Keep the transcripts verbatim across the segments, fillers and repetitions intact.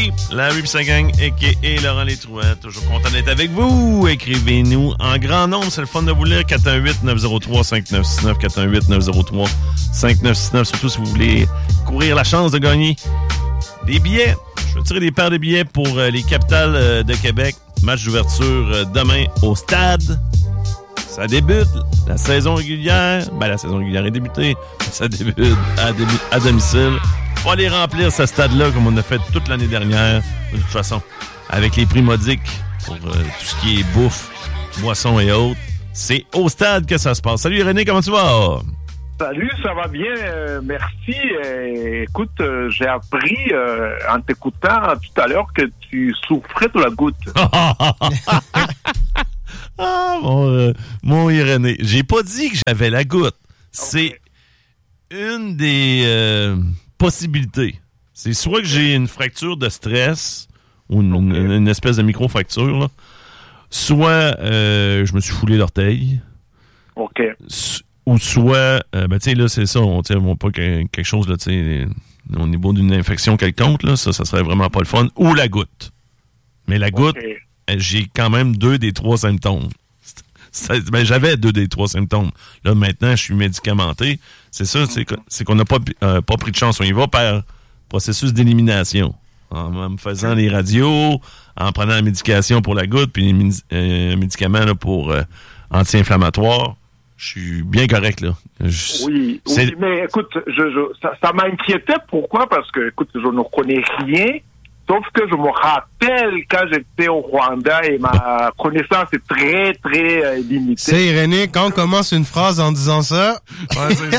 Larry, Larry pis sa gang, a k a. Laurent Létrouan. Toujours content d'être avec vous. Écrivez-nous en grand nombre, c'est le fun de vous lire. quatre un huit neuf zéro trois cinq neuf six neuf, quatre un huit neuf zéro trois cinq neuf six neuf. Surtout si vous voulez courir la chance de gagner des billets. Je vais tirer des paires de billets pour euh, les capitales euh, de Québec. Match d'ouverture euh, demain au stade. Ça débute, la saison régulière. Ben, la saison régulière est débutée. Ça débute à, début, à domicile. Faut aller remplir ce stade-là comme on a fait toute l'année dernière. De toute façon, avec les prix modiques pour euh, tout ce qui est bouffe, boissons et autres. C'est au stade que ça se passe. Salut René, comment tu vas? Salut, ça va bien, euh, merci. Euh, écoute, euh, j'ai appris euh, en t'écoutant tout à l'heure que tu souffrais de la goutte. Ah, mon, euh, mon Irénée. J'ai pas dit que j'avais la goutte. C'est okay. Une des euh, possibilités. C'est soit que j'ai une fracture de stress ou une, okay. une, une espèce de micro-fracture, là. Soit euh, je me suis foulé l'orteil. OK. S- ou soit, euh, ben, tu sais, là, c'est ça, on tire pas que, quelque chose, là, tu sais, au niveau d'une infection quelconque, là, ça, ça serait vraiment pas le fun. Ou la goutte. Mais la goutte, okay. J'ai quand même deux des trois symptômes. C'est, ben, j'avais deux des trois symptômes. Là, maintenant, je suis médicamenté. C'est ça, c'est, c'est qu'on n'a pas, euh, pas pris de chance. On y va par processus d'élimination. En, en me faisant les radios, en prenant la médication pour la goutte, puis un euh, médicament là, pour euh, anti-inflammatoire. Je suis bien correct, là. Je, oui, oui, mais écoute, je, je, ça, ça m'inquiétait. Pourquoi? Parce que, écoute, je ne connais rien. Sauf que je me rappelle quand j'étais au Rwanda et ma connaissance est très, très euh, limitée. C'est Irénée, quand on commence une phrase en disant ça... Ouais, c'est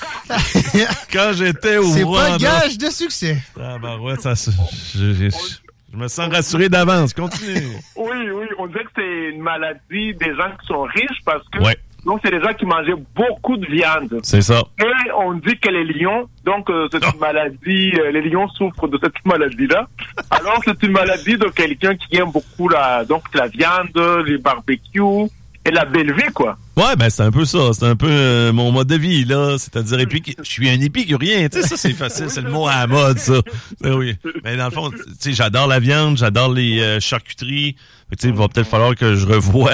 ça. Quand j'étais au c'est Rwanda... C'est pas gage de succès. Ah ben ouais, ça... Je, je, je, je me sens rassuré d'avance. Continue. Oui, oui, on dirait que c'est une maladie des gens qui sont riches parce que... Ouais. Donc, c'est des gens qui mangeaient beaucoup de viande. C'est ça. Et on dit que les lions, donc, euh, c'est une maladie, euh, les lions souffrent de cette maladie-là. Alors, c'est une maladie de quelqu'un qui aime beaucoup la, donc, la viande, les barbecues et la belle vie, quoi. Ouais, ben, c'est un peu ça. C'est un peu euh, mon mode de vie, là. C'est-à-dire, épic... je suis un épicurien. Tu sais, ça, c'est facile. C'est le mot à la mode, ça. Ben oui. Mais dans le fond, tu sais, j'adore la viande, j'adore les euh, charcuteries. Tu sais, il va peut-être falloir que je revoie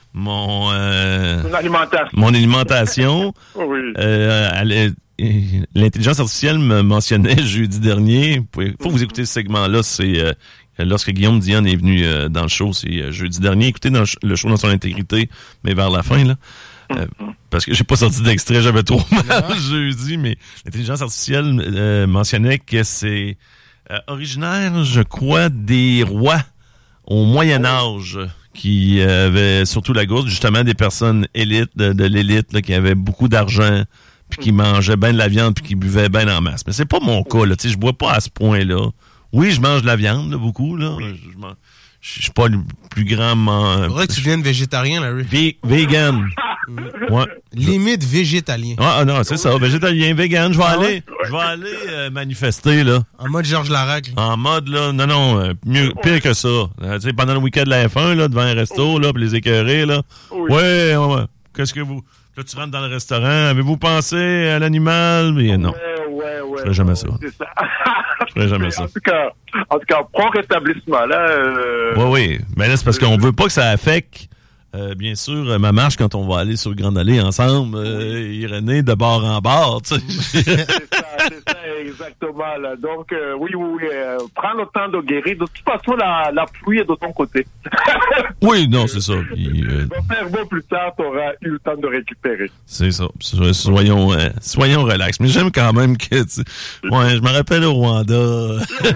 mon euh, mon alimentation. Mon alimentation. Oui. Euh, l'intelligence artificielle me mentionnait jeudi dernier. Il faut que vous écoutez ce segment-là. C'est euh, lorsque Guillaume Dion est venu euh, dans le show. C'est euh, jeudi dernier. Écoutez dans le show dans son intégrité, mais vers la fin, là. Euh, parce que j'ai pas sorti d'extrait, j'avais trop mal jeudi, mais l'intelligence artificielle euh, mentionnait que c'est euh, originaire, je crois, des rois au Moyen Âge. Qui avaient surtout la goutte, justement des personnes élites, de, de l'élite, là, qui avaient beaucoup d'argent, puis qui mangeaient bien de la viande, puis qui buvaient bien en masse. Mais c'est pas mon cas, là. Tu sais, je bois pas à ce point-là. Oui, je mange de la viande, là, beaucoup, là. Je, je, je suis pas le plus grand... Man... Faudrait que tu deviennes végétarien, Larry. V- vegan. Ouais. Limite végétalien. Ah non, c'est ça, végétalien, vegan. Je vais ah aller, ouais? je vais aller euh, manifester, là. En mode Georges Larac. Là. En mode, là, non, non, euh, mieux, pire que ça. Euh, tu sais, pendant le week-end de la F un, là, devant un resto, là, puis les écœurés, là. Oui. Ouais, ouais, qu'est-ce que vous... Là, tu rentres dans le restaurant, avez-vous pensé à l'animal? Mais non. Ouais, ouais, ouais. Je ferais jamais ça. C'est ça. Je ferais jamais ça. En tout cas, en tout cas, prends rétablissement, là. Euh... Oui, oui. Mais là, c'est parce qu'on veut pas que ça affecte... Euh, bien sûr, ma marche quand on va aller sur Grande Allée ensemble, euh, Irénée, de bord en bord, tu sais. c'est ça, c'est ça, exactement, là. Donc, euh, oui, oui, oui, euh, prends le temps de guérir. De toute façon, la, la pluie est de ton côté. Oui, non, c'est ça. Puis, euh, faire beau plus tard, t'auras eu le temps de récupérer. C'est ça. Soyons, euh, soyons relax. Mais j'aime quand même que, tu... ouais, je me rappelle au Rwanda.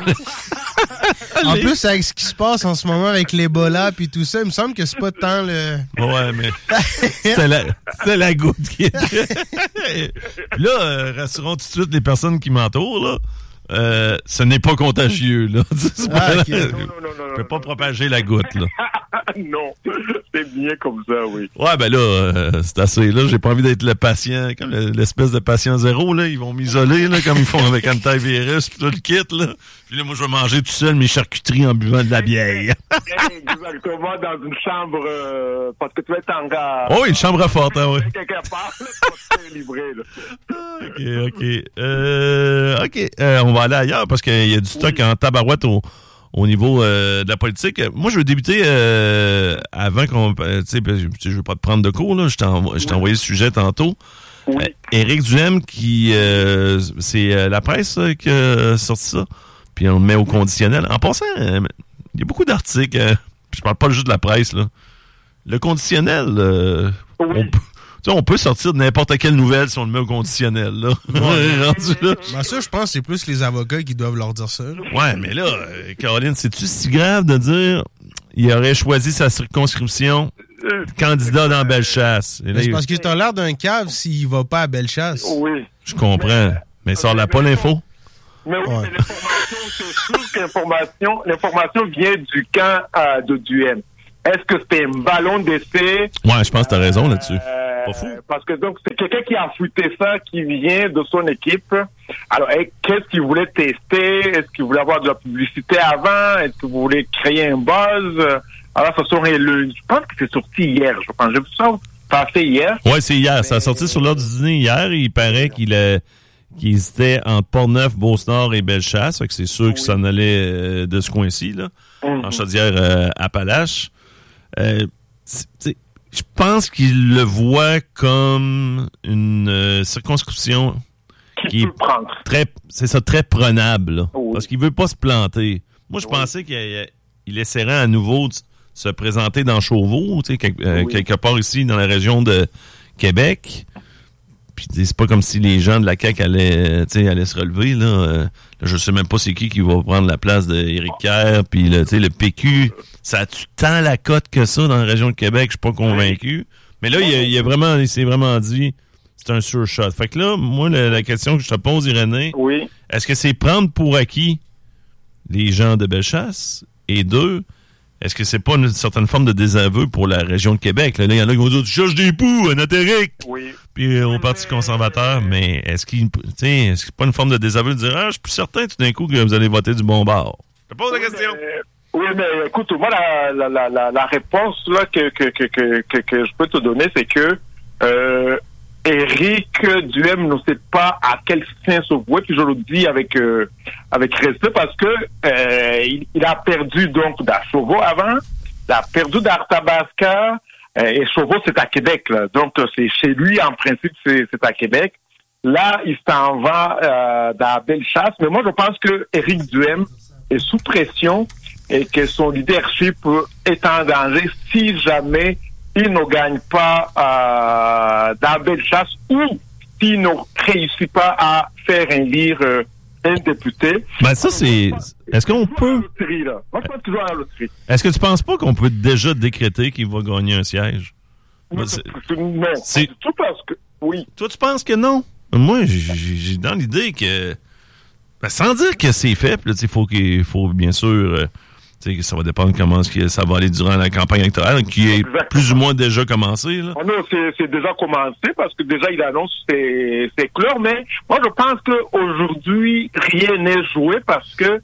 En plus, avec ce qui se passe en ce moment avec l'Ebola puis tout ça, il me semble que c'est pas tant le... Ouais, mais c'était la, c'était la goutte qui était... Là, euh, rassurons tout de suite les personnes qui m'entourent, là. Euh, ce n'est pas contagieux, là. Ah, okay. Non, non, non, non, je peux pas propager la goutte, là. Non, c'est bien comme ça, oui. Ouais, ben là, euh, c'est assez, là. J'ai pas envie d'être le patient, comme l'espèce de patient zéro, là. Ils vont m'isoler, là, comme ils font avec antivirus pis tout le kit, là. Puis là, moi, je vais manger tout seul mes charcuteries en buvant de la bière. Exactement, dans une chambre, euh, parce que tu vas être en gars. Oh, une chambre forte, hein, oui. Quelque part, là, tu vas te livrer, là. OK, OK. Euh, OK, euh, on va aller ailleurs parce qu'il y a du stock en tabarouette au, au niveau euh, de la politique. Moi, je veux débuter euh, avant qu'on... Euh, tu sais, je veux pas te prendre de cours, là. Je t'ai envo- je t'ai envoyé le sujet tantôt. Oui. Euh, Éric Duhem, qui... Euh, c'est euh, la presse euh, qui a sorti ça. Puis on le met au conditionnel. En passant, euh, il y a beaucoup d'articles. Euh, je parle pas juste de la presse, là. Le conditionnel... Euh, Oui. on peut... Tu sais, on peut sortir de n'importe quelle nouvelle si on le met au conditionnel, là. Ouais, rendu là. Ben ça, je pense que c'est plus les avocats qui doivent leur dire ça. Là. Ouais, mais là, euh, Caroline, c'est-tu si grave de dire il aurait choisi sa circonscription candidat dans Bellechasse? Et là, Ben, c'est il- parce que t'as l'air d'un cave s'il va pas à Bellechasse. Oui. Je comprends. Mais sort-la pas l'info? Mais oui, Ouais. mais l'information, c'est sûr que l'information, l'information vient du camp euh, de Duhem. Est-ce que c'était un ballon d'essai? Ouais, je pense que t'as raison là-dessus. Euh, Pas fou. Parce que donc c'est quelqu'un qui a fouetté ça, qui vient de son équipe. Alors, eh, qu'est-ce qu'il voulait tester? Est-ce qu'il voulait avoir de la publicité avant? Est-ce qu'il voulait créer un buzz? Alors, de toute façon, le, je pense que c'est sorti hier. Je pense, j'ai vu ça passer hier. Ouais, c'est hier. Ça a sorti sur l'heure du dîner hier. Il paraît qu'il a, qu'il hésitait entre Port-Neuf, Beauce-Nord et Bellechasse. Fait que c'est sûr Oui. qu'il s'en allait euh, de ce coin-ci, là. Mhm. En Chaudière-Appalaches. Euh, c'est- c'est- je pense qu'il le voit comme une euh, circonscription Qui qui peut est prendre? très, c'est ça, très prenable, là. Oui. Parce qu'il veut pas se planter. Moi, je Oui. pensais qu'il il essaierait à nouveau de se présenter dans Chauveau, tu sais, quelque, euh, Oui. quelque part ici dans la région de Québec. Puis c'est pas comme si les gens de la C A Q allaient, tu sais, allaient se relever, là. Euh, là. Je sais même pas c'est qui qui va prendre la place d'Éric Kerr, puis le, tu sais, le P Q. Ça a-tu tant la cote que ça dans la région de Québec? Je suis pas convaincu. Mais là, il a, il a vraiment, il s'est vraiment dit, c'est un surshot. Fait que là, moi, la, la question que je te pose, Irénée, Oui. est-ce que c'est prendre pour acquis les gens de Bellechasse? Et deux, est-ce que c'est pas une certaine forme de désaveu pour la région de Québec? Là, il y en a qui vont dire, tu cherches des poux, un Éric! Oui. Puis euh, au Parti conservateur, mais est-ce qu'il, tu sais, est-ce que c'est pas une forme de désaveu de dire, ah, je suis plus certain tout d'un coup que vous allez voter du bon bord? Je te pose la question. Mais- oui, mais écoute, moi, la, la, la, la, la réponse là que, que, que, que, que, que je peux te donner, c'est que euh, Éric Duhem ne sait pas à quel fin se vouer, puis je le dis avec euh, avec respect, parce que euh, il, il a perdu donc d'Achauveau avant, il a perdu d'Arthabasca, euh, et Chauveau, c'est à Québec, là. Donc c'est chez lui, en principe, c'est, c'est à Québec. Là, il s'en va euh, dans Bellechasse, mais moi, je pense que Éric Duhem est sous pression et que son leadership est en danger si jamais il ne gagne pas euh, dans Bellechasse ou s'il ne réussit pas à faire élire euh, un député. Ben ça, c'est... Est-ce qu'on peut... Loterie, là. Moi, je pense toujours à la loterie. Est-ce que tu penses pas qu'on peut déjà décréter qu'il va gagner un siège? Non, Ben, c'est- non, c'est- pas du tout parce que... Oui. Toi, tu penses que non? Moi, j'ai, j'ai j'ai dans l'idée que... Ben, sans dire que c'est fait, puis là, tu sais, faut qu'il faut bien sûr... Euh, tu sais, que ça va dépendre comment est-ce que ça va aller durant la campagne électorale, qui est Exactement. plus ou moins déjà commencée, là. Oh non, c'est, c'est déjà commencé parce que déjà il annonce c'est, c'est clair, mais moi je pense qu'aujourd'hui rien n'est joué parce que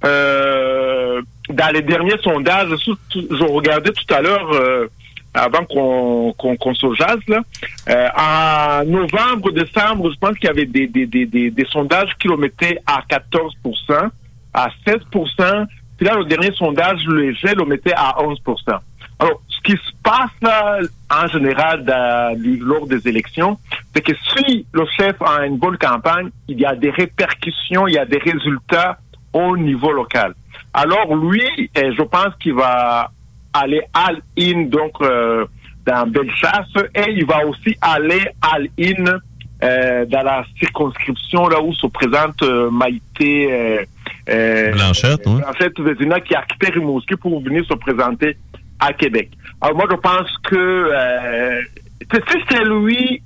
euh, dans les derniers sondages, je regardais tout à l'heure euh, avant qu'on, qu'on, qu'on se jase là, euh, en novembre, décembre, je pense qu'il y avait des, des, des, des, des sondages qui le mettaient à quatorze pour cent, à seize pour cent. Puis là, le dernier sondage, le G le mettait à onze pour cent. Alors, ce qui se passe là, en général dans, lors des élections, c'est que si le chef a une bonne campagne, il y a des répercussions, il y a des résultats au niveau local. Alors lui, eh, je pense qu'il va aller all-in donc euh, dans Bellechasse et il va aussi aller all-in euh, dans la circonscription là où se présente euh, Maïté euh, euh, Blanchette, oui. Blanchette Vézina qui a quitté Rimouski pour venir se présenter à Québec. Alors moi je pense que euh, si c'est lui,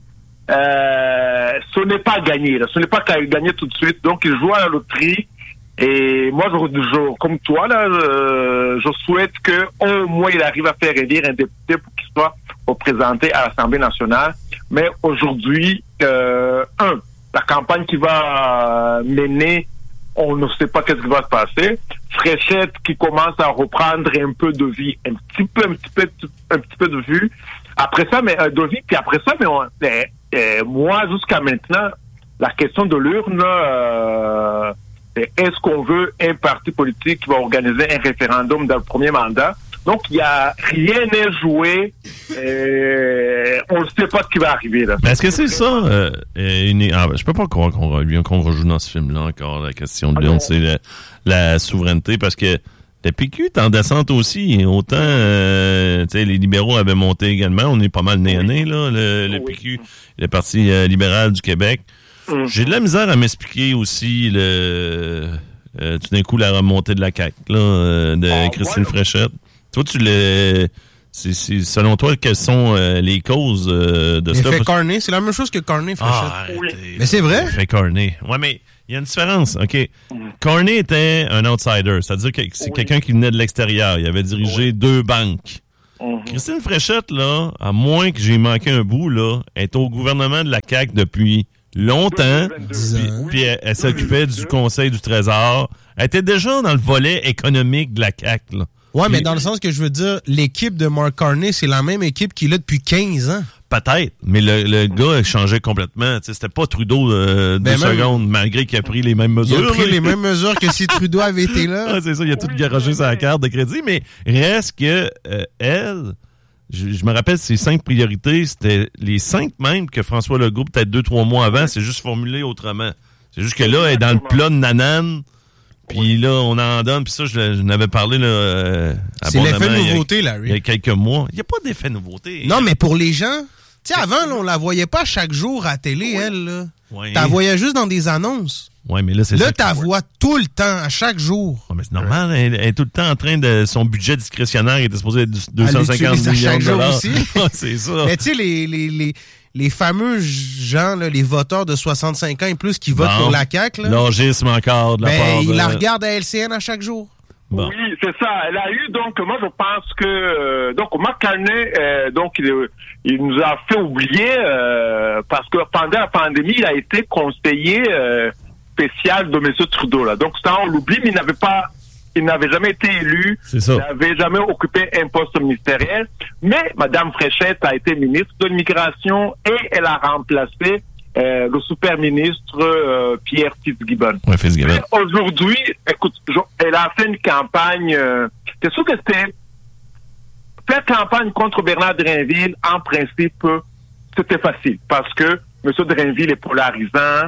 euh, ce n'est pas gagné, là. Ce n'est pas gagné tout de suite. Donc il joue à la loterie. Et moi, je, je, comme toi, là, je, je souhaite que au moins il arrive à faire élire un député pour qu'il soit représenté à l'Assemblée nationale. Mais aujourd'hui, euh, un, la campagne qui va mener, on ne sait pas qu'est-ce qui va se passer. Fréchette qui commence à reprendre un peu de vie, un petit peu, un petit peu, un petit peu de vue. Après ça, mais euh, de vie, puis après ça, mais on, euh, euh, moi, jusqu'à maintenant, la question de l'urne. Euh, c'est est-ce qu'on veut un parti politique qui va organiser un référendum dans le premier mandat? Donc, il n'y a rien n'est joué. Euh, on ne sait pas ce qui va arriver. Là. Mais est-ce que c'est ça? Euh, une, ah, je peux pas croire qu'on, qu'on rejoue dans ce film-là encore. La question de Lyon, c'est la, la souveraineté. Parce que le P Q est en descente aussi. Autant euh, les libéraux avaient monté également. On est pas mal nez à nez, là, le, le oui. P Q, le Parti euh, libéral du Québec. Mm. J'ai de la misère à m'expliquer aussi le euh, tout d'un coup la remontée de la C A Q là, euh, de ah, Christine ouais. Fréchette. Toi, tu le. C'est, c'est, selon toi, quelles sont euh, les causes euh, de ça? L'effet Carney, c'est la même chose que Carney, Fréchette. Ah, oui. Mais c'est vrai? L'effet Carney. Ouais, mais il y a une différence. OK. Mm. Carney était un outsider, c'est-à-dire que c'est oui. quelqu'un qui venait de l'extérieur. Il avait dirigé oui. deux banques. Mm-hmm. Christine Fréchette, là, à moins que j'ai manqué un bout, là, est au gouvernement de la C A Q depuis longtemps. Puis, puis elle, elle s'occupait du Conseil du Trésor. Elle était déjà dans le volet économique de la C A Q, là. Ouais, mais dans le sens que je veux dire, l'équipe de Mark Carney, c'est la même équipe qu'il a depuis quinze ans. Peut-être, mais le, le gars a changé complètement. T'sais, c'était pas Trudeau euh, ben deux même, secondes, malgré qu'il a pris les mêmes mesures. Il a pris là. les mêmes mesures que si Trudeau avait été là. Ouais, c'est ça, il a tout garagé sa carte de crédit, mais reste que euh, elle, je, je me rappelle ses cinq priorités, c'était les cinq mêmes que François Legault, peut-être deux, trois mois avant, c'est juste formulé autrement. C'est juste que là, elle est dans le plat de nanane. Puis oui. là, on en donne, puis ça, je, je n'avais parlé là. Euh, c'est l'effet nouveauté, Larry. Il y a quelques mois. Il n'y a pas d'effet nouveauté. Non, mais pour les gens, tu sais, avant, là, on la voyait pas chaque jour à la télé, oui. elle, là. Oui. T'as voyais juste dans des annonces. Oui, mais là, c'est là, ça. Là, t'as vois tout le temps, à chaque jour. Ouais, mais c'est normal, elle, elle est tout le temps en train de. Son budget discrétionnaire était supposé être deux cent cinquante millions de dollars. Aussi. C'est ça. Mais tu sais, les, les, les, les fameux gens, là, les voteurs de soixante-cinq ans et plus qui votent bon, pour la C A Q, là. L'orgisme encore de la ben, part de... ils la regardent à L C N à chaque jour. Bon. Oui, c'est ça. Elle a eu, donc, moi, je pense que, euh, donc, Mark Carney, euh, donc, il, il nous a fait oublier, euh, parce que pendant la pandémie, il a été conseiller, euh, spécial de M. Trudeau, là. Donc, ça, on l'oublie, mais il n'avait pas, il n'avait jamais été élu. C'est ça. Il n'avait jamais occupé un poste ministériel. Mais, Mme Fréchette a été ministre de l'immigration et elle a remplacé Euh, le super-ministre euh, Pierre Fitzgibbon. Ouais, Fitzgibbon. Aujourd'hui, écoute, elle a fait une campagne. Euh, c'est sûr que c'était faire campagne contre Bernard Drainville. En principe, c'était facile parce que M. Drainville est polarisant.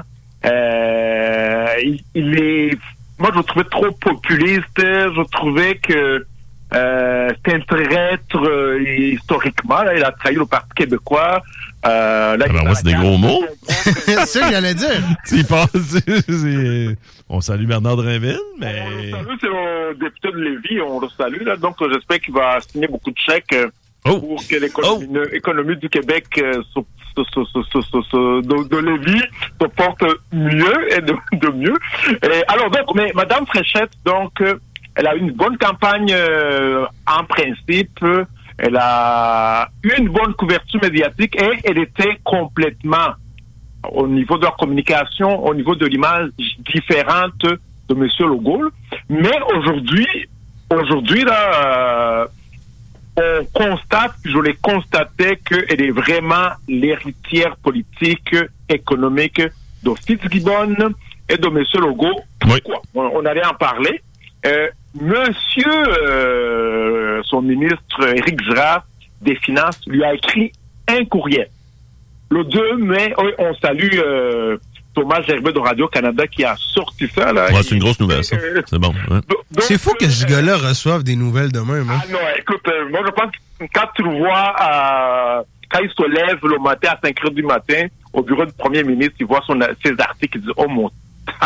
Euh, il, il est. Moi, je le trouvais trop populiste. Je trouvais que euh, c'est un traître euh, historiquement. Là, il a trahi le Parti québécois. Euh, là, ah ben moi, c'est des gros mots. C'est ça que j'allais dire. C'est pas, c'est, c'est... On salue Bernard Drainville, mais... On le salue, c'est le député de Lévis, on le salue, là. Donc, j'espère qu'il va signer beaucoup de chèques oh. pour que l'économie oh. économie du Québec euh, se, se, se, se, se, se, de, de Lévis se porte mieux et de, de mieux. Et alors, donc, mais Mme Fréchette, donc, euh, elle a eu une bonne campagne euh, en principe. Elle a eu une bonne couverture médiatique et elle était complètement, au niveau de la communication, au niveau de l'image différente de M. Legault. Mais aujourd'hui, aujourd'hui, là, euh, on constate, je l'ai constaté, qu'elle est vraiment l'héritière politique, économique de Fitzgibbon et de M. Legault. Oui. Pourquoi? On, on allait en parler. Euh, Monsieur, euh, son ministre Éric Girard des Finances lui a écrit un courriel. Le deux mai, on salue euh, Thomas Gerbet de Radio-Canada qui a sorti ça. Là. Ouais, c'est une grosse nouvelle, ça. Euh, c'est bon. Ouais. Donc, c'est fou que ce gars-là reçoive des nouvelles de même. Hein? Ah non, écoute, euh, moi je pense que quand tu le vois, euh, quand il se lève le matin à cinq heures du matin, au bureau du premier ministre, il voit son, ses articles, il dit « Oh mon tabac ».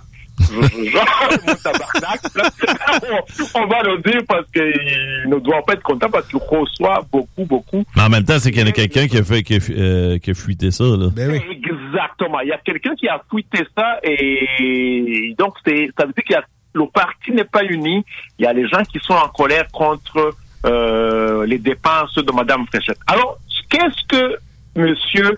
Genre, mon tabarnak, là, on, on va le dire parce qu'il ne doit pas être content parce qu'il reçoit beaucoup, beaucoup. Mais en même temps, c'est qu'il y a quelqu'un qui a fait, qui a, euh, qui a fuité ça, là. Ben oui. Exactement. Il y a quelqu'un qui a fuité ça et donc c'est, ça veut dire qu'il y a, le parti n'est pas uni. Il y a les gens qui sont en colère contre, euh, les dépenses de Mme Fréchette. Alors, qu'est-ce que monsieur,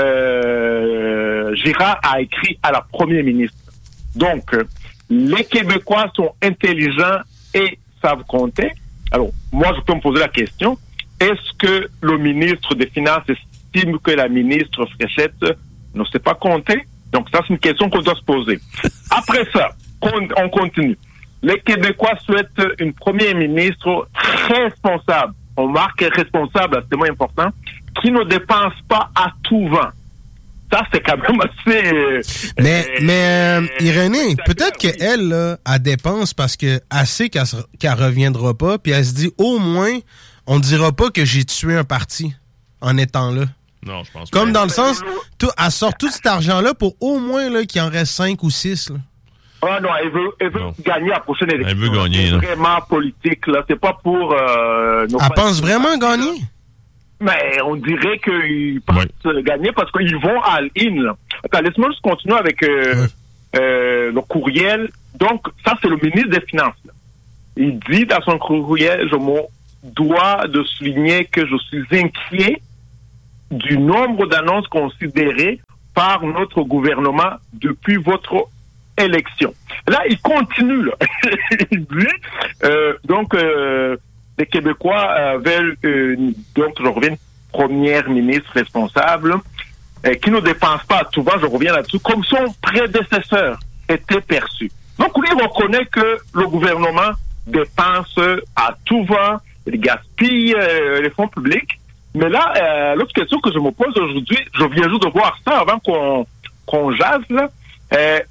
euh, Girard a écrit à la première ministre? Donc, euh, les Québécois sont intelligents et savent compter. Alors, moi, je peux me poser la question, est-ce que le ministre des Finances estime que la ministre Fréchette ne sait pas compter? Donc, ça, c'est une question qu'on doit se poser. Après ça, on continue. Les Québécois souhaitent une première ministre responsable. On marque responsable, c'est moins important, qui ne dépense pas à tout vent. Ça, c'est quand même assez... Mais, euh, mais euh, Irénée, euh, peut-être qu'elle, là, elle dépense parce qu'elle sait qu'elle, qu'elle reviendra pas, puis elle se dit, au moins, on ne dira pas que j'ai tué un parti en étant là. Non, je pense pas. Comme pas. dans le sens, tout, elle sort tout cet argent-là pour au moins là, qu'il en reste cinq ou six. Là. Ah non, elle veut, elle veut non. gagner la prochaine élection. Elle veut gagner. C'est là. vraiment politique, là. C'est pas pour... Euh, elle pense vraiment gagner? Mais on dirait qu'ils pensent ouais. gagner parce qu'ils vont à l'I N. Là. Attends, laisse-moi juste continuer avec euh, ouais. euh, le courriel. Donc, ça, c'est le ministre des Finances. Là. Il dit dans son courriel, je me dois de souligner que je suis inquiet du nombre d'annonces considérées par notre gouvernement depuis votre élection. Là, il continue. Là. il dit, euh, donc... Euh, les Québécois euh, veulent, euh, donc je reviens, première ministre responsable, euh, qui ne dépense pas à tout va, je reviens là-dessus, comme son prédécesseur était perçu. Donc, lui, il reconnaît que le gouvernement dépense à tout va, il gaspille euh, les fonds publics. Mais là, euh, l'autre question que je me pose aujourd'hui, je viens juste de voir ça avant qu'on, qu'on jase, là, euh,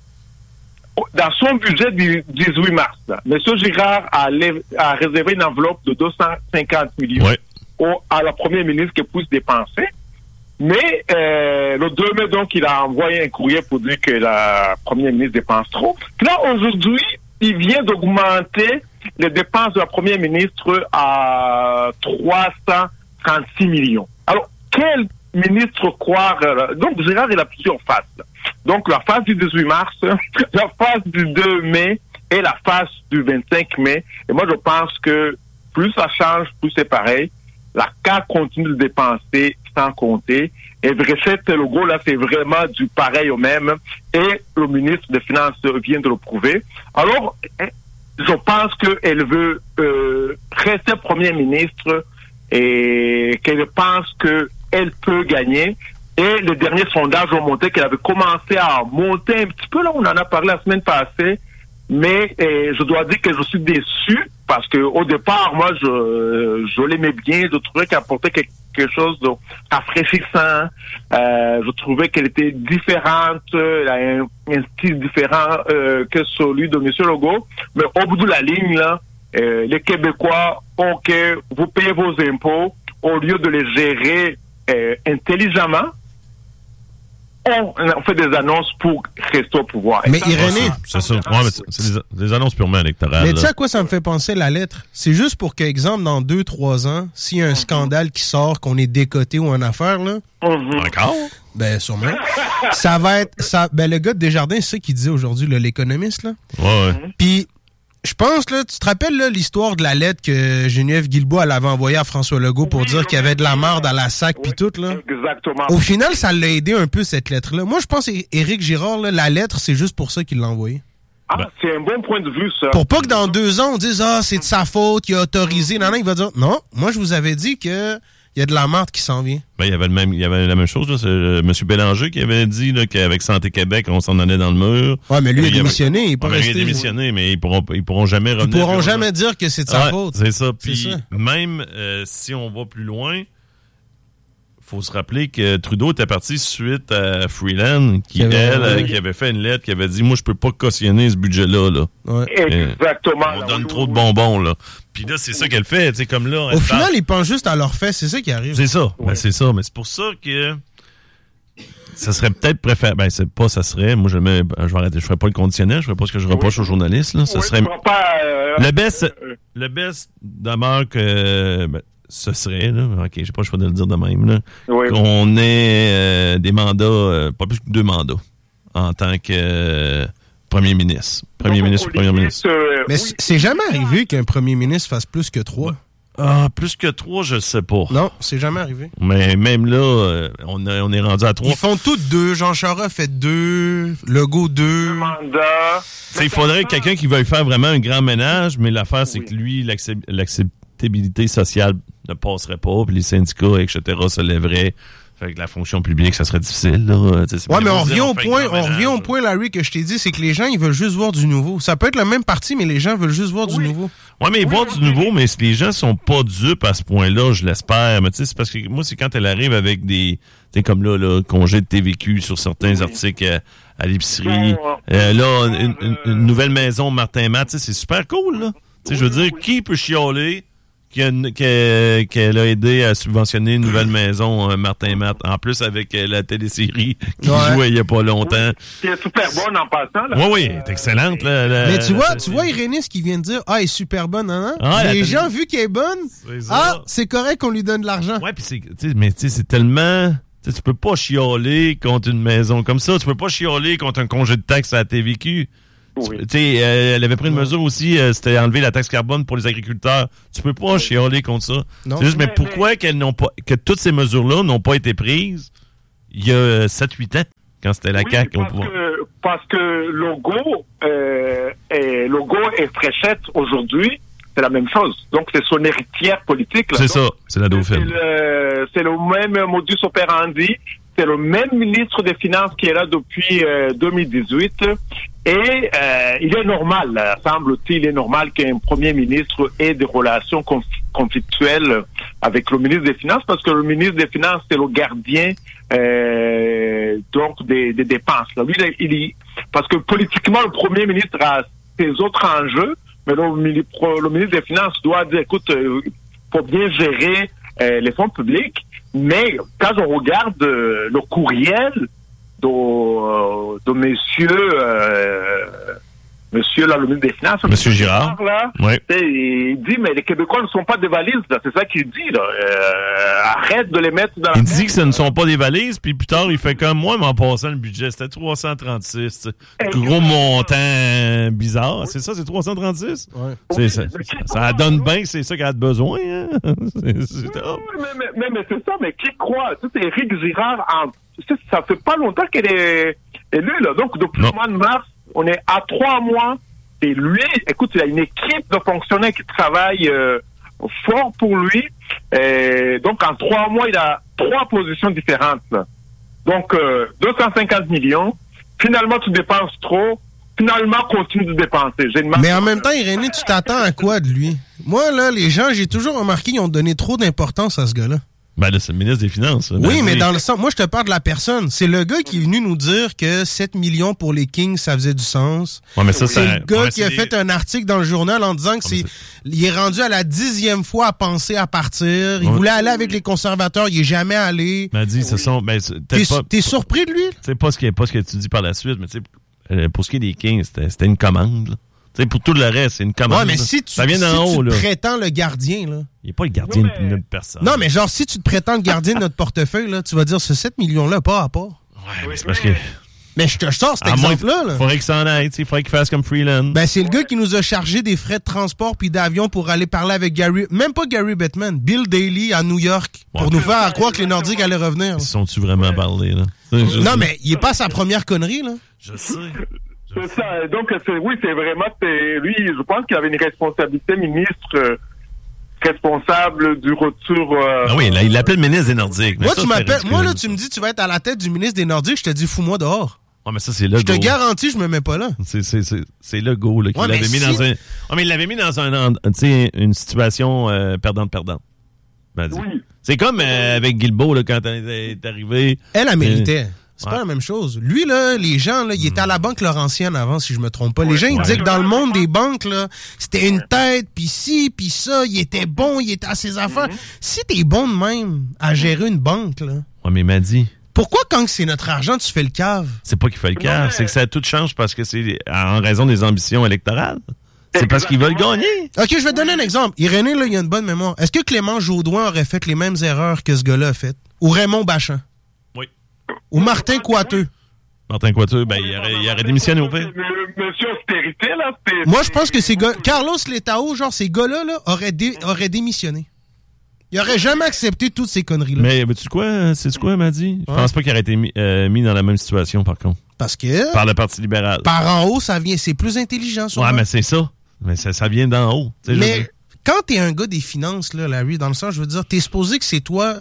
dans son budget du dix-huit mars, là, M. Girard a, lève, a réservé une enveloppe de deux cent cinquante millions ouais. au, à la première ministre qui puisse dépenser. Mais euh, le deux mai, donc, il a envoyé un courrier pour dire que la première ministre dépense trop. Puis là, aujourd'hui, il vient d'augmenter les dépenses de la première ministre à trois cent trente-six millions. Alors, quel ministre croire... Euh, donc, Girard, il a plusieurs faces. Là. Donc, la phase du dix-huit mars, la phase du deux mai et la phase du vingt-cinq mai. Et moi, je pense que plus ça change, plus c'est pareil. La C A Q continue de dépenser sans compter. Et Vrechette Legault, là, c'est vraiment du pareil au même. Et le ministre des Finances vient de le prouver. Alors, je pense qu'elle veut euh, rester première ministre et qu'elle pense qu'elle peut gagner. Et le dernier sondage a montré qu'elle avait commencé à monter un petit peu, là, on en a parlé la semaine passée, mais euh, je dois dire que je suis déçu, parce que au départ, moi, je, je l'aimais bien, je trouvais qu'elle apportait quelque chose de rafraîchissant, euh, je trouvais qu'elle était différente, elle a un, un style différent euh, que celui de M. Legault, mais au bout de la ligne, là, euh, les Québécois, OK, vous payez vos impôts, au lieu de les gérer euh, intelligemment, on fait des annonces pour rester au pouvoir. Mais Irénée... C'est ça. Ouais, mais c'est des, des annonces purement électorales. Mais tu sais à quoi ça me fait penser, la lettre? C'est juste pour qu'exemple, dans deux, trois ans, s'il y a un mm-hmm. scandale qui sort, qu'on est décoté ou une affaire, là... Mm-hmm. Encore? Ben, sûrement. ça va être... ça. Ben, le gars de Desjardins, c'est ça qu'il disait aujourd'hui, là, l'économiste, là. Ouais, ouais. Puis... Je pense, là, tu te rappelles là, l'histoire de la lettre que Geneviève Guilbeault elle avait envoyée à François Legault pour oui, dire qu'il y avait de la merde à la sac pis oui, tout, là? Exactement. Au final, ça l'a aidé un peu, cette lettre-là. Moi, je pense qu'Éric Girard, là, la lettre, c'est juste pour ça qu'il l'a envoyée. Ah, ben. C'est un bon point de vue, ça. Pour pas que dans deux ans, on dise « Ah, c'est de sa faute, il a autorisé. » Non, non, il va dire « Non, moi, je vous avais dit que... » Il y a de la merde qui s'en vient. Ben, il y avait le même, il y avait la même chose, là. C'est euh, M. Bélanger qui avait dit, là, qu'avec Santé Québec, on s'en allait dans le mur. Ouais, mais lui, il a démissionné. Il est pas ouais, resté. Il a démissionné, mais ils pourront, ils pourront jamais revenir. Ils pourront jamais dire que c'est de sa ouais, faute. C'est ça. Puis, même, euh, si on va plus loin, faut se rappeler que Trudeau était parti suite à Freeland, qui, avait, elle, euh, qui avait fait une lettre, qui avait dit, moi, je peux pas cautionner ce budget-là, là. Ouais. Exactement. On donne trop de bonbons, là. Puis là, c'est ça qu'elle fait, tu sais, comme là. Au final, ils pensent juste à leur fait, c'est ça qui arrive. C'est ça, ouais. ben c'est ça. Mais c'est pour ça que ça serait peut-être préférable. Ben, c'est pas, ça serait. Moi, je mets, je vais arrêter. Je ferais pas le conditionnel. Je ferais pas ce que je reproche oui. aux journalistes, là. Ça oui, serait. Pas, euh, le best, euh, le best demeure que, ben, ce serait, là. OK, j'ai pas le choix de le dire de même, là. Oui. Qu'on ait euh, des mandats, euh, pas plus que deux mandats, en tant que euh, premier ministre. Premier ministre ou premier ministre. Euh, Mais oui. c'est jamais arrivé qu'un premier ministre fasse plus que trois. Ah, plus que trois, je sais pas. Non, c'est jamais arrivé. Mais même là, euh, on, a, on est rendu à trois. Ils font tous deux. Jean Charest fait deux. Legault deux. Mandat. Il faudrait quelqu'un qui veuille faire vraiment un grand ménage, mais l'affaire, c'est oui. que lui, l'acceptabilité sociale ne passerait pas, puis les syndicats, et cetera, se lèveraient Fait que la fonction publique, ça serait difficile, là. C'est ouais, mais on revient au point, on revient au point, Larry, que je t'ai dit, c'est que les gens, ils veulent juste voir du nouveau. Ça peut être le même parti, mais les gens veulent juste voir oui. du nouveau. Ouais, mais oui, voir oui, du oui. nouveau, mais les gens sont pas dupes à ce point-là, je l'espère. Mais tu sais, c'est parce que moi, c'est quand elle arrive avec des, tu sais, comme là, là, congé de T V Q sur certains oui. articles à, à l'épicerie. Oh, euh, là, une, une, une nouvelle maison Martin Matt, tu sais, c'est super cool, là. Tu sais, je veux dire, oui. qui peut chialer qu'elle a, qu'elle a aidé à subventionner une nouvelle maison, euh, Martin Matt, en plus avec euh, la télésérie qui ouais. jouait il y a pas longtemps. Qui est super bonne en passant. Là. Oui, oui, elle est excellente. Là, la, mais tu vois, la, tu vois Irénée, ce qu'il vient de dire, ah, elle est super bonne, hein? Ah, les gens, vu qu'elle est bonne, c'est ah, c'est correct qu'on lui donne de l'argent. Ouais, puis c'est, tu sais, mais tu sais, c'est tellement... T'sais, tu peux pas chialer contre une maison comme ça. Tu peux pas chialer contre un congé de taxes à la T V Q. Oui. Tu sais, euh, elle avait pris une oui. mesure aussi, euh, c'était enlever la taxe carbone pour les agriculteurs. Tu peux pas oui. chialer contre ça. Non. C'est juste, mais, mais pourquoi mais... qu'elles n'ont pas, que toutes ces mesures-là n'ont pas été prises il y a sept huit ans, quand c'était la oui, C A Q au parce pouvoir? Que, parce que Legault, euh, et Legault et Fréchette aujourd'hui, c'est la même chose. Donc, c'est son héritière politique. Là. C'est Donc, ça, c'est la Dauphine. C'est le, c'est le même modus operandi. C'est le même ministre des Finances qui est là depuis euh, deux mille dix-huit. Et euh, il est normal, semble-t-il, il est normal qu'un premier ministre ait des relations conf- conflictuelles avec le ministre des Finances, parce que le ministre des Finances, c'est le gardien euh, donc des, des dépenses. Là. Lui, il, il, parce que politiquement, le premier ministre a ses autres enjeux, mais le, le ministre des Finances doit dire, écoute, il euh, faut bien gérer euh, les fonds publics. Mais quand on regarde euh, le courriel de, euh, de monsieur, euh, monsieur là, le ministre des Finances, monsieur Girard, là, oui. il dit mais les Québécois ne sont pas des valises, là. C'est ça qu'il dit. Là. Euh, arrête de les mettre dans. Il la dit que ce ne sont pas des valises, puis plus tard il fait comme moi, mais en passant le budget, c'était trois cent trente-six. Gros montant bizarre, oui. c'est ça, c'est trois cent trente-six. Ouais. C'est, oui, ça, ça, ça donne bien que c'est ça qu'elle a besoin. Hein? c'est, c'est oui, oui, mais, mais, mais c'est ça, mais qui croit? Tu sais, Éric Girard, en, ça fait pas longtemps qu'elle est élue, là. Donc depuis non. le mois de mars, on est à trois mois. Et lui, écoute, il a une équipe de fonctionnaires qui travaillent euh, fort pour lui. Et donc, en trois mois, il a trois positions différentes. Là. Donc, euh, deux cent cinquante millions. Finalement, tu dépenses trop. Finalement, continue de dépenser. J'ai une Mais en même temps, Irénée, tu t'attends à quoi de lui? Moi, là, les gens, j'ai toujours remarqué qu'ils ont donné trop d'importance à ce gars-là. Ben là, c'est le ministre des Finances. Oui, mais dans le sens, moi, je te parle de la personne. C'est le gars qui est venu nous dire que sept millions pour les Kings, ça faisait du sens. Ouais, mais ça, c'est ça, le gars ouais, qui a des... fait un article dans le journal en disant que ouais, c'est, c'est, il est rendu à la dixième fois à penser à partir. Il ouais. voulait aller avec les conservateurs, il est jamais allé. m'a dit, oui. ce sont, ben, t'es, pas, t'es surpris de lui? C'est pas ce qui est, pas ce que tu dis par la suite, mais tu sais, pour ce qui est des Kings, c'était, c'était une commande, là. T'sais, pour tout le reste, c'est une commande. Ouais, mais si tu, ça vient d'en si haut, tu là. te prétends le gardien, là. Il n'est pas le gardien non, mais... de notre personne. Non, mais genre, si tu te prétends le gardien de notre portefeuille, là, tu vas dire ce sept millions-là, pas à part. Ouais, mais c'est parce que. Mais je te sors cet à exemple-là. Il faudrait qu'il s'en aille, il faudrait qu'il fasse comme Freeland. Ben, c'est le gars qui nous a chargé des frais de transport puis d'avion pour aller parler avec Gary, même pas Gary Bettman, Bill Daley à New York, pour ouais. nous faire croire que les Nordiques allaient revenir. Ils sont-tu vraiment parlé, là? Je non, sais. Mais il est pas sa première connerie, là. Je sais. C'est ça. Donc, c'est, oui, c'est vraiment, c'est, lui, je pense qu'il avait une responsabilité ministre euh, responsable du retour. Euh, ah oui, là, il l'appelle ministre des Nordiques. Moi, ça, tu m'appelles, moi, là, tu me dis, tu vas être à la tête du ministre des Nordiques, je te dis, fous-moi dehors. Ah, mais ça, c'est le Je go. te garantis, je me mets pas là. C'est, c'est, c'est, c'est le go, là, qu'il ouais, l'avait mis si... dans un. Ah, mais il l'avait mis dans un, tu sais, une situation euh, perdante-perdante. Ben, oui. C'est comme euh, avec Guilbeault, là, quand elle est arrivée. Elle a mérité. Euh, C'est ouais. pas la même chose. Lui, là, les gens, là, il était à la Banque Laurentienne avant, si je me trompe pas. Les ouais, gens, ils ouais. disaient que dans le monde des banques, là, c'était une tête, puis ci, puis ça, il était bon, il était à ses affaires. Mm-hmm. Si t'es bon de même à gérer une banque, là... Ouais, mais il m'a dit... Pourquoi, quand c'est notre argent, tu fais le cave? C'est pas qu'il fait le cave, ouais. c'est que ça tout change parce que c'est en raison des ambitions électorales. C'est parce qu'ils veulent gagner. OK, je vais te donner un exemple. Irénée, là, il a une bonne mémoire. Est-ce que Clément Jodoin aurait fait les mêmes erreurs que ce gars-là a fait? Ou Raymond Bachand? Oui. Ou Martin Coiteux? Martin Coiteux, ben, il aurait, il aurait démissionné au pire. Monsieur Austérité, là, c'était... Moi, je pense que ces gars... Carlos Letao, genre, ces gars-là, là, auraient, dé... auraient démissionné. Il aurait jamais accepté toutes ces conneries-là. Mais, veux-tu quoi? C'est quoi, m'a dit? Je ouais. pense pas qu'il aurait été mis, euh, mis dans la même situation, par contre. Parce que... Par le Parti libéral. Par en haut, ça vient... C'est plus intelligent, sûrement. Ouais, mais c'est ça. Mais ça, ça vient d'en haut. Mais quand t'es un gars des finances, là, Larry, dans le sens, je veux dire, t'es supposé que c'est toi...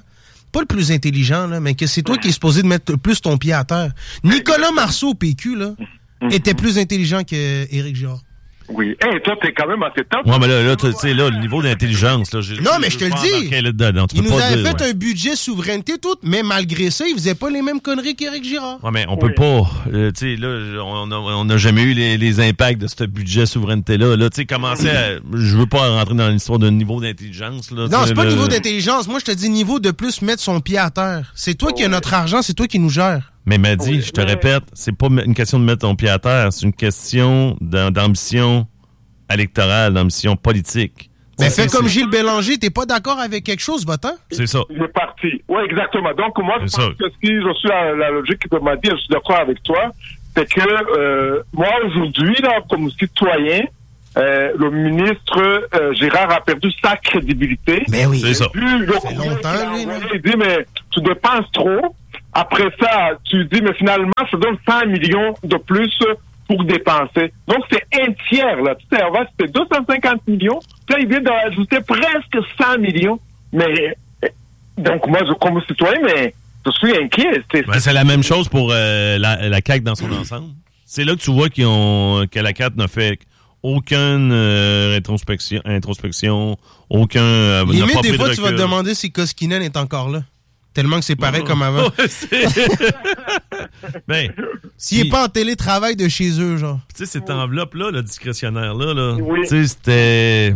pas le plus intelligent, là, mais que c'est toi qui es supposé de mettre plus ton pied à terre. Nicolas Marceau au P Q, là, mm-hmm. était plus intelligent qu'Éric Girard. Oui. Hé, hey, toi, t'es quand même assez top. Ouais, mais là, là tu sais, là, le niveau d'intelligence, là, j'ai, non, mais je te le dis. Là, il nous avait dire, fait ouais. un budget souveraineté tout, mais malgré ça, il faisait pas les mêmes conneries qu'Éric Girard. Ouais, mais on oui. peut pas, euh, tu sais, là, on n'a jamais eu les, les impacts de ce budget souveraineté-là. Là, tu sais, commencer à, je veux pas rentrer dans l'histoire d'un niveau d'intelligence, là. Non, c'est pas le niveau d'intelligence. Moi, je te dis niveau de plus mettre son pied à terre. C'est toi qui as notre argent, c'est toi qui nous gère. Mais m'a dit, oui, je te mais... répète, c'est pas une question de mettre ton pied à terre, c'est une question d'ambition électorale, d'ambition politique. Mais fais comme Gilles Bélanger, t'es pas d'accord avec quelque chose, votant? C'est ça. Il est parti. Oui, exactement. Donc, moi, je c'est pense ça. que si je suis à la logique de ma vie, je suis d'accord avec toi, c'est que euh, moi, aujourd'hui, là, comme citoyen, euh, le ministre euh, Girard a perdu sa crédibilité. Mais oui. C'est ça. Vu le c'est longtemps, lui. Il dit, mais tu dépenses trop. Après ça, tu dis, mais finalement, je te donne cent millions de plus pour dépenser. Donc, c'est un tiers, là. Tu sais, avant, c'était deux cent cinquante millions. Puis là, il vient d'ajouter presque cent millions. Mais, donc, moi, je, comme citoyen, mais je suis inquiet. C'est, ben, c'est la même chose pour euh, la, la C A Q dans son ensemble. C'est là que tu vois qu'ils ont, que la C A Q n'a fait aucune euh, rétrospection, introspection, aucun... Euh, limite, des fois, tu vas te demander si Koskinen est encore là. Tellement que c'est pareil oh, comme avant. Ouais, c'est... ben, s'il n'est pas en télétravail de chez eux, genre. Tu sais, cette enveloppe-là, le discrétionnaire-là, là, oui. tu sais, c'était...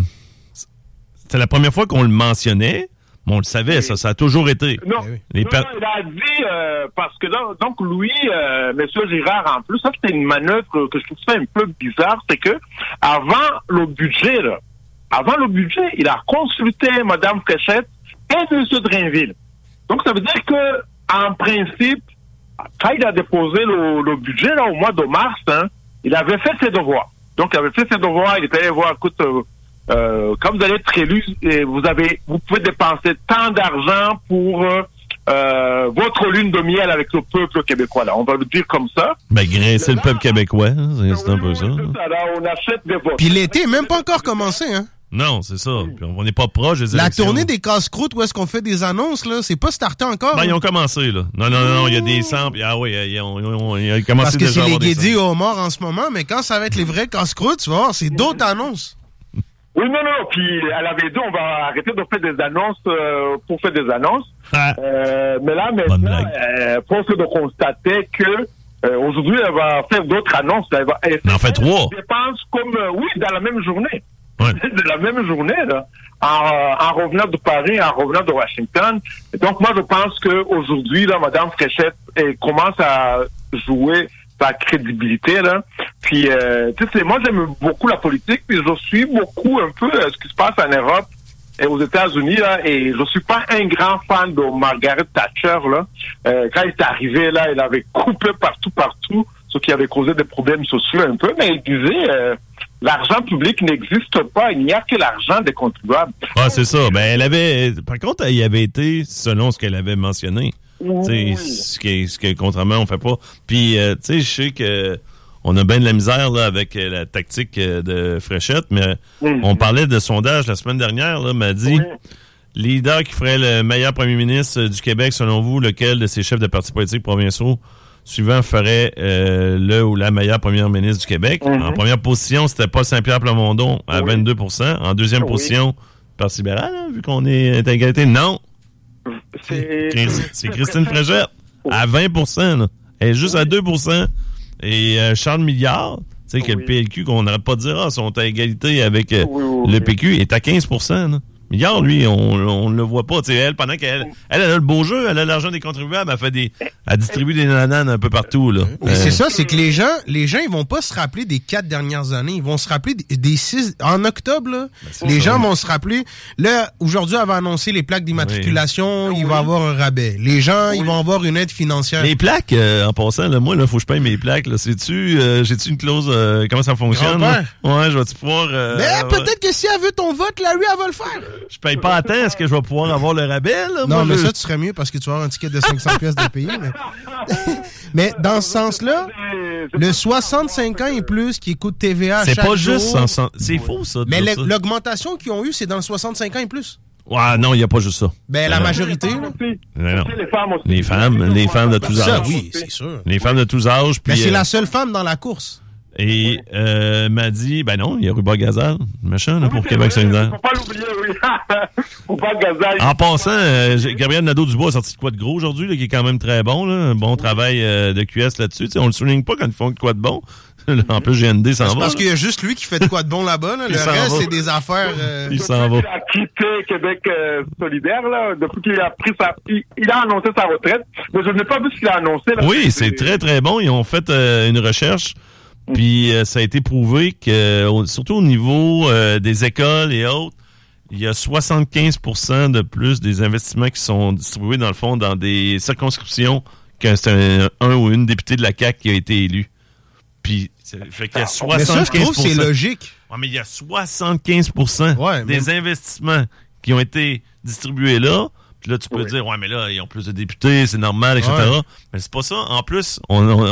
C'était la première fois qu'on le mentionnait, mais on le savait, oui. ça, ça a toujours été. Non, Les non, per... non il a dit, euh, parce que là, donc lui, euh, M. Girard, en plus, ça, c'était une manœuvre que je trouve ça un peu bizarre, c'est que avant le budget, là, avant le budget, il a consulté Mme Fréchette et M. Drainville. Donc, ça veut dire que, en principe, quand il a déposé le, le budget, là, au mois de mars, hein, il avait fait ses devoirs. Donc, il avait fait ses devoirs, il est allé voir, écoute, euh, euh, quand vous allez être élu, vous avez, vous pouvez dépenser tant d'argent pour euh, euh, votre lune de miel avec le peuple québécois, là. On va le dire comme ça. Ben, graisser le peuple québécois, hein, c'est, c'est un peu ça. ça là, on achète des votes. Puis l'été n'est même pas encore commencé, hein. Non, c'est ça. Puis on n'est pas proche des La élections. tournée des casse-croûtes où est-ce qu'on fait des annonces, là, c'est pas starté encore. Ben, hein? Ils ont commencé, là. Non, non, non, non, il y a des samples. Ah oui, ils ont, ils ont, ils ont commencé Parce que déjà c'est les guédis aux morts en ce moment, mais quand ça va être les vrais casse-croûtes, tu vas voir, c'est d'autres annonces. Oui, non, non, puis elle avait dit, on va arrêter de faire des annonces euh, pour faire des annonces. Ah. Euh, mais là, maintenant, euh, force de constater que euh, aujourd'hui, elle va faire d'autres annonces. Elle va elle en fait trois. Je pense comme, euh, oui, dans la même journée. Ouais. De la même journée, là, en, en revenant de Paris, en revenant de Washington. Et donc, moi, je pense qu'aujourd'hui, là, Mme Fréchette elle commence à jouer sa crédibilité, là. Puis, euh, tu sais, moi, j'aime beaucoup la politique, puis je suis beaucoup un peu euh, ce qui se passe en Europe et aux États-Unis, là, et je suis pas un grand fan de Margaret Thatcher, là. Euh, quand il est arrivé, là, il avait coupé partout, partout, ce qui avait causé des problèmes sociaux un peu, mais il disait... Euh, l'argent public n'existe pas. Il n'y a que l'argent des contribuables. Ah, c'est ça. Ben, elle avait... Par contre, elle y avait été, selon ce qu'elle avait mentionné. Oui. Ce qui, ce que, contrairement, on fait pas. Puis, euh, tu sais, je sais que on a bien de la misère là avec la tactique de Fréchette, mais mm-hmm. on parlait de sondage la semaine dernière, là, m'a dit... Oui. Leader qui ferait le meilleur premier ministre du Québec, selon vous, lequel de ces chefs de partis politiques provinciaux suivant ferait euh, le ou la meilleure première ministre du Québec. Mm-hmm. En première position, c'était Paul Saint-Pierre Plamondon à oui. vingt-deux pour cent. En deuxième oui. position, Parti libéral, hein, vu qu'on est à égalité. Non! C'est, c'est Christine Fréchette à vingt pour cent. Là. Elle est juste oui. à deux pour cent. Et euh, Charles Milliard, tu sais, oui. que le P L Q, qu'on n'arrête pas de dire, ah, sont à égalité avec euh, oui, oui, le P Q, est à quinze pour cent. Là. Milliard, lui, on ne le voit pas. T'sais, elle, pendant qu'elle elle, elle a le beau jeu, elle a l'argent des contribuables, elle fait des, elle distribue des nananes un peu partout. Là. Mais euh, c'est ça, c'est que les gens, les gens, ils vont pas se rappeler des quatre dernières années. Ils vont se rappeler des, des six. En octobre, là, ben les ça, gens oui. vont se rappeler. Là, aujourd'hui, elle va annoncer les plaques d'immatriculation. Oui. Il va y avoir un rabais. Les gens, oui. ils vont avoir une aide financière. Les plaques, euh, en passant, là, moi, là, faut que je paye mes plaques. Là. Sais-tu, euh, j'ai-tu une clause, euh, comment ça fonctionne? Ouais, je vais-tu pouvoir. Euh, Mais ouais. peut-être que si elle veut ton vote, Larry, elle va le faire. Je paye pas à temps. Est-ce que je vais pouvoir avoir le rabais? Là? Non, Moi, mais je... ça, tu serais mieux parce que tu vas avoir un ticket de cinq cents pièces de payer. Mais... mais dans ce sens-là, le soixante-cinq ans et plus qui écoute T V A c'est chaque pas jour, juste... cent... C'est faux, ça. Mais ça. l'augmentation qu'ils ont eue, c'est dans le soixante-cinq ans et plus. Ouais, non, il n'y a pas juste ça. Ben, la majorité, là. Non, non. Les femmes aussi. Les femmes, les femmes de tous Ça, âges. oui, c'est sûr. Les femmes de tous âges. Puis, Mais c'est euh, la seule femme dans la course. Et euh, m'a dit, ben non, il y a Ruba Gazal, machin, là, Oui, pour c'est Québec vrai, solidaire. Faut pas l'oublier, oui. Faut pas Gazal. En passant, euh, j'ai- Gabriel Nadeau-Dubois a sorti de quoi de gros aujourd'hui, là, qui est quand même très bon, là. Un bon travail euh, de Q S là-dessus. Tu sais, on le souligne pas quand ils font de quoi de bon. En plus, G N D s'en C'est va. parce là. qu'il y a juste lui qui fait de quoi de bon là-bas. Là. Il Le s'en reste, va. c'est des affaires... euh, Il s'en va. Il a quitté Québec euh, solidaire, là, depuis qu'il a pris sa... Il, il a annoncé sa retraite, mais je n'ai pas vu ce qu'il a annoncé. Là. Oui, c'est très, très bon. Ils ont fait euh, une recherche, puis euh, ça a été prouvé que, au- surtout au niveau euh, des écoles et autres, il y a soixante-quinze pour cent de plus des investissements qui sont distribués, dans le fond, dans des circonscriptions que c'est un, un ou une députée de la C A Q qui a été élu. Puis, ça fait qu'il y a Mais soixante-quinze ça, je pour cent. trouve c'est logique. Ouais, mais il y a soixante-quinze pour cent Ouais, des mais- investissements qui ont été distribués là. Puis là, tu peux Oui. dire, ouais, mais là, ils ont plus de députés, c'est normal, et cetera. Ouais. Mais c'est pas ça. En plus, on, on,